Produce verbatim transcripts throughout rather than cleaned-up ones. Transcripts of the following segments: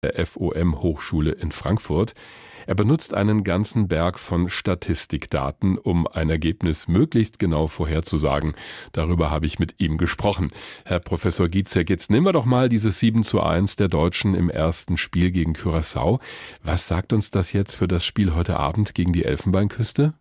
der F O M-Hochschule in Frankfurt. Er benutzt einen ganzen Berg von Statistikdaten, um ein Ergebnis möglichst genau vorherzusagen. Darüber habe ich mit ihm gesprochen. Herr Professor Gietzek, jetzt nehmen wir doch mal dieses sieben zu eins der Deutschen im ersten Spiel gegen Curaçao. Was sagt uns das jetzt für das Spiel heute Abend gegen die Elfenbeinküste?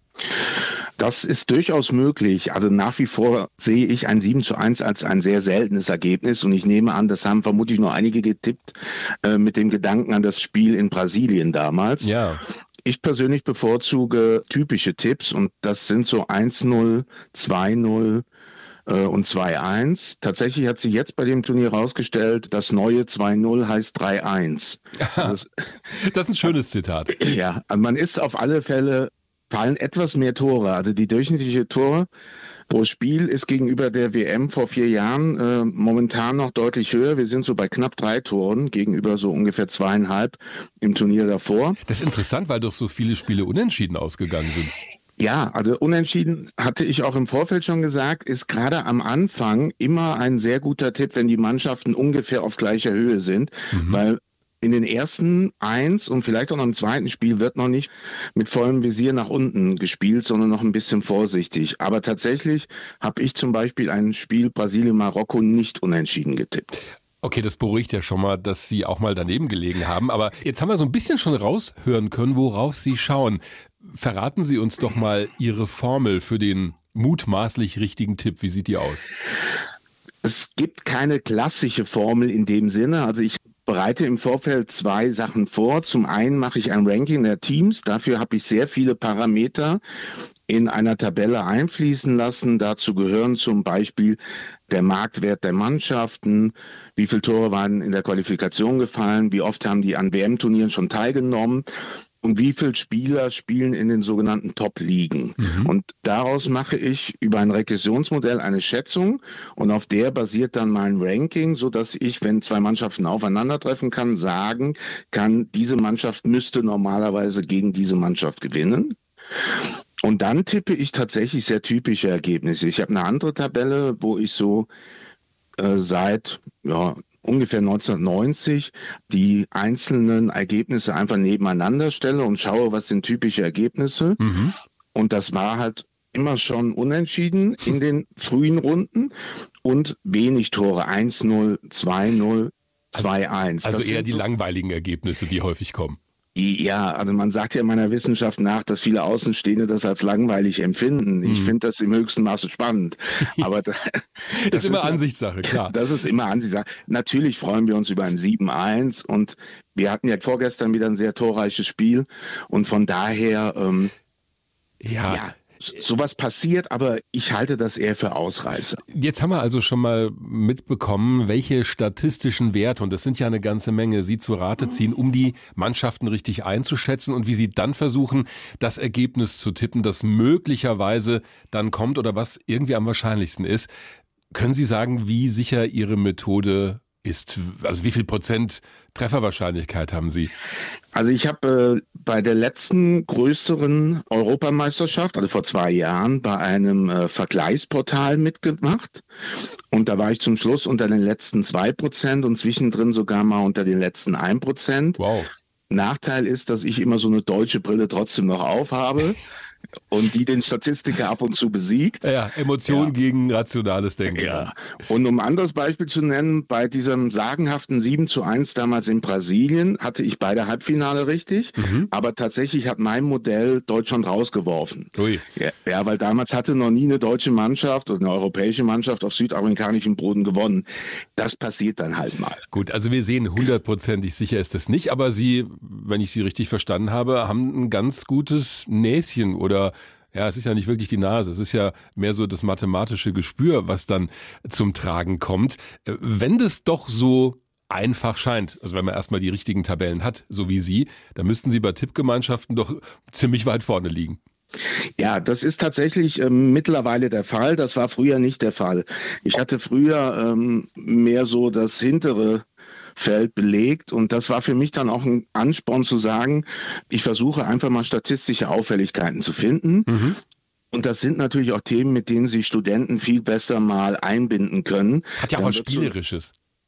Das ist durchaus möglich. Also nach wie vor sehe ich ein sieben zu eins als ein sehr seltenes Ergebnis. Und ich nehme an, das haben vermutlich noch einige getippt äh, mit dem Gedanken an das Spiel in Brasilien damals. Ja. Ich persönlich bevorzuge typische Tipps und das sind so eins null, zwei null äh, und zwei eins. Tatsächlich hat sich jetzt bei dem Turnier herausgestellt, das neue zwei null heißt drei eins. Das, das ist ein schönes Zitat. Ja, also man ist auf alle Fälle fallen etwas mehr Tore. Also die durchschnittliche Tore pro Spiel ist gegenüber der W M vor vier Jahren äh, momentan noch deutlich höher. Wir sind so bei knapp drei Toren gegenüber so ungefähr zweieinhalb im Turnier davor. Das ist interessant, weil doch so viele Spiele unentschieden ausgegangen sind. Ja, also unentschieden, hatte ich auch im Vorfeld schon gesagt, ist gerade am Anfang immer ein sehr guter Tipp, wenn die Mannschaften ungefähr auf gleicher Höhe sind, mhm. weil in den ersten eins und vielleicht auch noch im zweiten Spiel wird noch nicht mit vollem Visier nach unten gespielt, sondern noch ein bisschen vorsichtig. Aber tatsächlich habe ich zum Beispiel ein Spiel Brasilien-Marokko nicht unentschieden getippt. Okay, das beruhigt ja schon mal, dass Sie auch mal daneben gelegen haben. Aber jetzt haben wir so ein bisschen schon raushören können, worauf Sie schauen. Verraten Sie uns doch mal Ihre Formel für den mutmaßlich richtigen Tipp. Wie sieht die aus? Es gibt keine klassische Formel in dem Sinne. Also ich bereite im Vorfeld zwei Sachen vor. Zum einen mache ich ein Ranking der Teams. Dafür habe ich sehr viele Parameter in einer Tabelle einfließen lassen. Dazu gehören zum Beispiel der Marktwert der Mannschaften, wie viele Tore waren in der Qualifikation gefallen, wie oft haben die an W M-Turnieren schon teilgenommen und wie viele Spieler spielen in den sogenannten Top-Ligen. Mhm. Und daraus mache ich über ein Regressionsmodell eine Schätzung und auf der basiert dann mein Ranking, sodass ich, wenn zwei Mannschaften aufeinandertreffen kann, sagen kann, diese Mannschaft müsste normalerweise gegen diese Mannschaft gewinnen. Und dann tippe ich tatsächlich sehr typische Ergebnisse. Ich habe eine andere Tabelle, wo ich so äh, seit ja, ungefähr neunzehnhundertneunzig die einzelnen Ergebnisse einfach nebeneinander stelle und schaue, was sind typische Ergebnisse. Mhm. Und das war halt immer schon unentschieden in den frühen Runden und wenig Tore, eins null, zwei null, zwei eins. Also, also eher die so langweiligen Ergebnisse, die häufig kommen. Ja, also man sagt ja meiner Wissenschaft nach, dass viele Außenstehende das als langweilig empfinden. Ich mhm. finde das im höchsten Maße spannend. Aber das, das ist immer ist, Ansichtssache, klar. Das ist immer Ansichtssache. Natürlich freuen wir uns über ein sieben eins und wir hatten ja vorgestern wieder ein sehr torreiches Spiel und von daher ähm, ja. ja. Sowas passiert, aber ich halte das eher für Ausreißer. Jetzt haben wir also schon mal mitbekommen, welche statistischen Werte, und das sind ja eine ganze Menge, Sie zu Rate ziehen, um die Mannschaften richtig einzuschätzen und wie Sie dann versuchen, das Ergebnis zu tippen, das möglicherweise dann kommt oder was irgendwie am wahrscheinlichsten ist. Können Sie sagen, wie sicher Ihre Methode ist? Also wie viel Prozent Trefferwahrscheinlichkeit haben Sie? Also ich habe äh, bei der letzten größeren Europameisterschaft, also vor zwei Jahren, bei einem äh, Vergleichsportal mitgemacht. Und da war ich zum Schluss unter den letzten zwei Prozent und zwischendrin sogar mal unter den letzten ein Prozent. Wow. Nachteil ist, dass ich immer so eine deutsche Brille trotzdem noch aufhabe. Und die den Statistiker ab und zu besiegt. Ja, Emotion ja. gegen rationales Denken. Ja. Und um ein anderes Beispiel zu nennen, bei diesem sagenhaften sieben zu eins damals in Brasilien hatte ich beide Halbfinale richtig, mhm. aber tatsächlich hat mein Modell Deutschland rausgeworfen. Ui. Ja, ja, weil damals hatte noch nie eine deutsche Mannschaft oder eine europäische Mannschaft auf südamerikanischem Boden gewonnen. Das passiert dann halt mal. Gut, also wir sehen, hundertprozentig sicher ist das nicht, aber Sie, wenn ich Sie richtig verstanden habe, haben ein ganz gutes Näschen oder ja, es ist ja nicht wirklich die Nase, es ist ja mehr so das mathematische Gespür, was dann zum Tragen kommt. Wenn das doch so einfach scheint, also wenn man erstmal die richtigen Tabellen hat, so wie Sie, dann müssten Sie bei Tippgemeinschaften doch ziemlich weit vorne liegen. Ja, das ist tatsächlich ähm, mittlerweile der Fall. Das war früher nicht der Fall. Ich hatte früher ähm, mehr so das hintere Feld belegt und das war für mich dann auch ein Ansporn zu sagen, ich versuche einfach mal statistische Auffälligkeiten zu finden. Mhm. Und das sind natürlich auch Themen, mit denen Sie Studenten viel besser mal einbinden können. Hat ja auch was Spielerisches.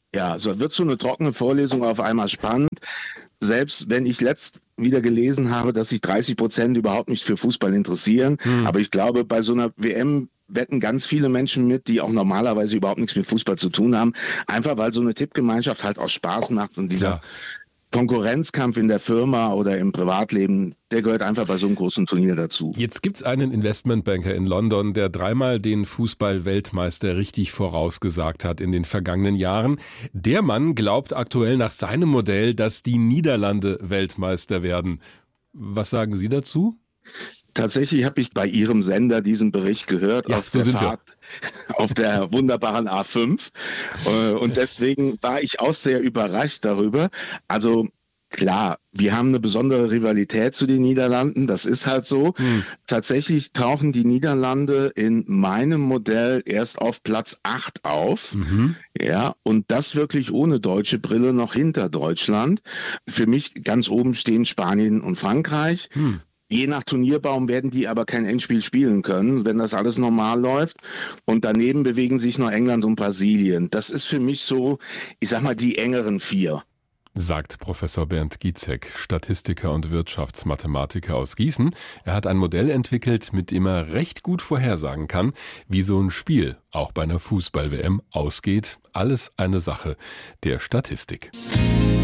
Ja, so wird so eine trockene Vorlesung auf einmal spannend. Selbst wenn ich letzt wieder gelesen habe, dass sich dreißig Prozent überhaupt nicht für Fußball interessieren. Hm. Aber ich glaube, bei so einer W M wetten ganz viele Menschen mit, die auch normalerweise überhaupt nichts mit Fußball zu tun haben. Einfach weil so eine Tippgemeinschaft halt auch Spaß macht und dieser ja. Konkurrenzkampf in der Firma oder im Privatleben, der gehört einfach bei so einem großen Turnier dazu. Jetzt gibt's einen Investmentbanker in London, der dreimal den Fußball-Weltmeister richtig vorausgesagt hat in den vergangenen Jahren. Der Mann glaubt aktuell nach seinem Modell, dass die Niederlande Weltmeister werden. Was sagen Sie dazu? Tatsächlich habe ich bei Ihrem Sender diesen Bericht gehört ja, auf so der Fahrt, auf der wunderbaren A fünf. Und deswegen war ich auch sehr überrascht darüber. Also klar, wir haben eine besondere Rivalität zu den Niederlanden. Das ist halt so. Hm. Tatsächlich tauchen die Niederlande in meinem Modell erst auf Platz acht auf. Mhm. Ja, und das wirklich ohne deutsche Brille noch hinter Deutschland. Für mich ganz oben stehen Spanien und Frankreich. Hm. Je nach Turnierbaum werden die aber kein Endspiel spielen können, wenn das alles normal läuft. Und daneben bewegen sich noch England und Brasilien. Das ist für mich so, ich sag mal, die engeren vier. Sagt Professor Bernd Gietzek, Statistiker und Wirtschaftsmathematiker aus Gießen. Er hat ein Modell entwickelt, mit dem er recht gut vorhersagen kann, wie so ein Spiel auch bei einer Fußball-W M ausgeht. Alles eine Sache der Statistik.